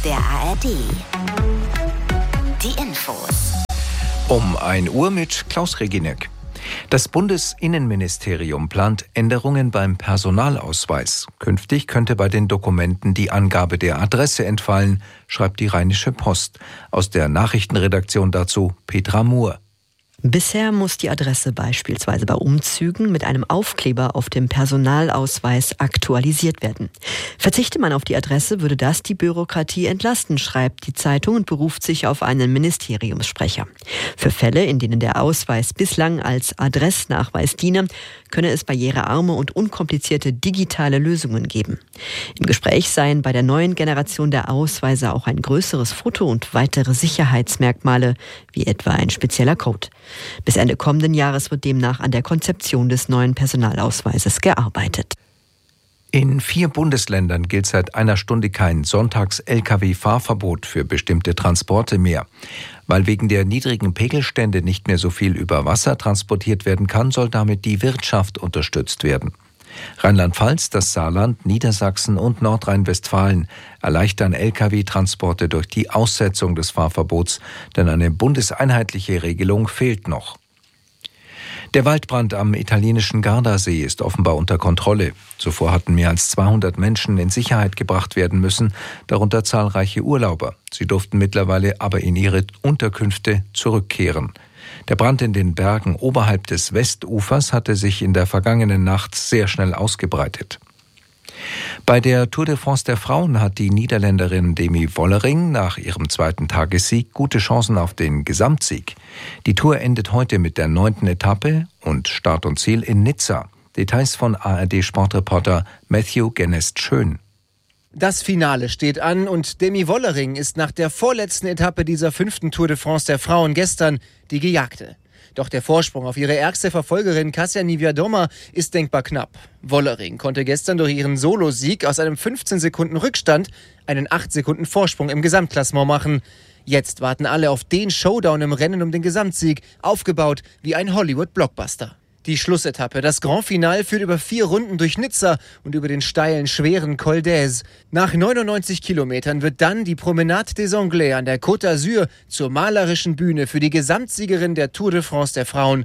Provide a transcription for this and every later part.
der ARD. Die Infos. Um 1 Uhr mit Klaus Reginek. Das Bundesinnenministerium plant Änderungen beim Personalausweis. Künftig könnte bei den Dokumenten die Angabe der Adresse entfallen, schreibt die Rheinische Post. Aus der Nachrichtenredaktion dazu Petra Muhr. Bisher muss die Adresse beispielsweise bei Umzügen mit einem Aufkleber auf dem Personalausweis aktualisiert werden. Verzichte man auf die Adresse, würde das die Bürokratie entlasten, schreibt die Zeitung und beruft sich auf einen Ministeriumssprecher. Für Fälle, in denen der Ausweis bislang als Adressnachweis diene, könne es barrierearme und unkomplizierte digitale Lösungen geben. Im Gespräch seien bei der neuen Generation der Ausweise auch ein größeres Foto und weitere Sicherheitsmerkmale, wie etwa ein spezieller Code. Bis Ende kommenden Jahres wird demnach an der Konzeption des neuen Personalausweises gearbeitet. In 4 Bundesländern gilt seit einer Stunde kein Sonntags-Lkw-Fahrverbot für bestimmte Transporte mehr. Weil wegen der niedrigen Pegelstände nicht mehr so viel über Wasser transportiert werden kann, soll damit die Wirtschaft unterstützt werden. Rheinland-Pfalz, das Saarland, Niedersachsen und Nordrhein-Westfalen erleichtern Lkw-Transporte durch die Aussetzung des Fahrverbots, denn eine bundeseinheitliche Regelung fehlt noch. Der Waldbrand am italienischen Gardasee ist offenbar unter Kontrolle. Zuvor hatten mehr als 200 Menschen in Sicherheit gebracht werden müssen, darunter zahlreiche Urlauber. Sie durften mittlerweile aber in ihre Unterkünfte zurückkehren. Der Brand in den Bergen oberhalb des Westufers hatte sich in der vergangenen Nacht sehr schnell ausgebreitet. Bei der Tour de France der Frauen hat die Niederländerin Demi Vollering nach ihrem 2. Tagessieg gute Chancen auf den Gesamtsieg. Die Tour endet heute mit der 9. Etappe und Start und Ziel in Nizza. Details von ARD-Sportreporter Matthew Genest-Schön. Das Finale steht an und Demi Vollering ist nach der vorletzten Etappe dieser 5. Tour de France der Frauen gestern die Gejagte. Doch der Vorsprung auf ihre ärgste Verfolgerin Kasia Niewiadoma ist denkbar knapp. Vollering konnte gestern durch ihren Solosieg aus einem 15 Sekunden Rückstand einen 8 Sekunden Vorsprung im Gesamtklassement machen. Jetzt warten alle auf den Showdown im Rennen um den Gesamtsieg, aufgebaut wie ein Hollywood-Blockbuster. Die Schlussetappe, das Grand Finale, führt über 4 Runden durch Nizza und über den steilen, schweren Col d'Aise. Nach 99 Kilometern wird dann die Promenade des Anglais an der Côte d'Azur zur malerischen Bühne für die Gesamtsiegerin der Tour de France der Frauen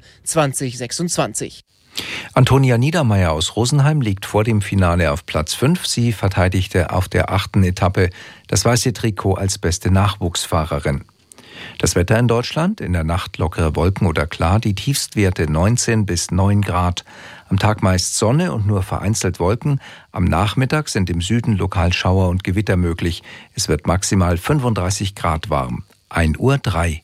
2026. Antonia Niedermeier aus Rosenheim liegt vor dem Finale auf Platz 5. Sie verteidigte auf der 8. Etappe das weiße Trikot als beste Nachwuchsfahrerin. Das Wetter in Deutschland: in der Nacht lockere Wolken oder klar, die Tiefstwerte 19 bis 9 Grad. Am Tag meist Sonne und nur vereinzelt Wolken. Am Nachmittag sind im Süden lokal Schauer und Gewitter möglich. Es wird maximal 35 Grad warm. 1:03 Uhr.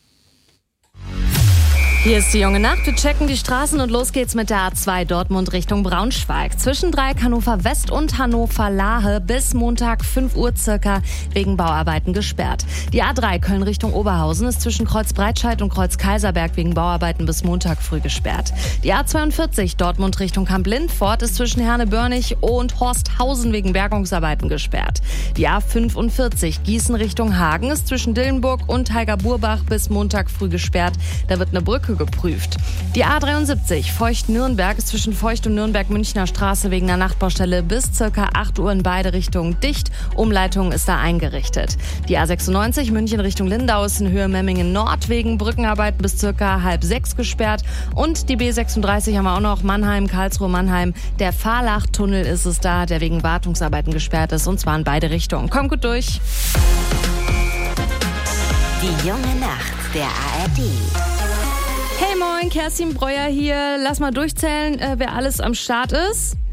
Hier ist die junge Nacht. Wir checken die Straßen und los geht's mit der A2 Dortmund Richtung Braunschweig. Zwischen Dreieck Hannover West und Hannover Lahe bis Montag 5 Uhr circa wegen Bauarbeiten gesperrt. Die A3 Köln Richtung Oberhausen ist zwischen Kreuz Breitscheid und Kreuz Kaiserberg wegen Bauarbeiten bis Montag früh gesperrt. Die A42 Dortmund Richtung Kamp-Lindfort ist zwischen Herne-Börnig und Horsthausen wegen Bergungsarbeiten gesperrt. Die A45 Gießen Richtung Hagen ist zwischen Dillenburg und Heiger-Burbach bis Montag früh gesperrt. Da wird eine Brücke geprüft. Die A73 Feucht-Nürnberg ist zwischen Feucht und Nürnberg-Münchner Straße wegen einer Nachtbaustelle bis ca. 8 Uhr in beide Richtungen dicht. Umleitung ist da eingerichtet. Die A96 München Richtung Lindau ist in Höhe Memmingen Nord wegen Brückenarbeiten bis ca. 5:30 gesperrt. Und die B36 haben wir auch noch, Mannheim, Karlsruhe-Mannheim. Der Fahrlach-Tunnel ist es da, der wegen Wartungsarbeiten gesperrt ist, und zwar in beide Richtungen. Kommt gut durch. Die junge Nacht der ARD. Hey moin, Kerstin Breuer hier. Lass mal durchzählen, wer alles am Start ist.